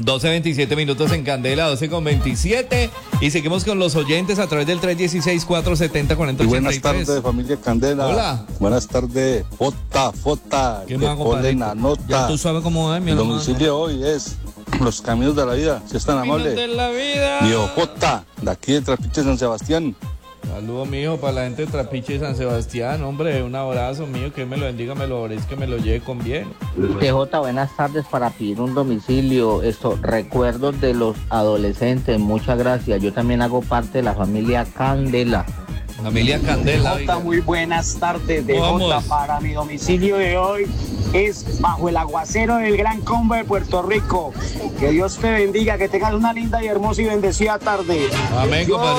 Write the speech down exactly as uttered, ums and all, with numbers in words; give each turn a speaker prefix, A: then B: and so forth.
A: doce veintisiete minutos en Candela, doce con veintisiete. Y seguimos con los oyentes a través del tres uno seis, cuatro siete cero, cuatro cero ocho tres.
B: Buenas tardes, familia Candela.
A: Hola.
B: Buenas tardes, Fota, Fota.
A: ¿Qué más, compadre?
B: La nota.
A: Ya tú sabes cómo es, mi
B: El
A: hermano.
B: domicilio hoy es Los Caminos de la Vida. Si es tan amable.
A: de la vida.
B: Mío, Fota, de aquí de Trapiche, San Sebastián.
A: Saludos, mijo, para la gente de Trapiche y San Sebastián. Hombre, un abrazo, mío, que me lo bendiga, me lo que me lo lleve con bien.
C: T J, buenas tardes, para pedir un domicilio. Esto, recuerdos de los adolescentes, muchas gracias. Yo también hago parte de la familia Candela.
A: Familia Candela.
D: J, muy buenas tardes. De J, para mi domicilio de hoy es bajo el aguacero del Gran Combo de Puerto Rico. Que Dios te bendiga, que tengas una linda y hermosa y bendecida tarde.
A: Amén, compadre.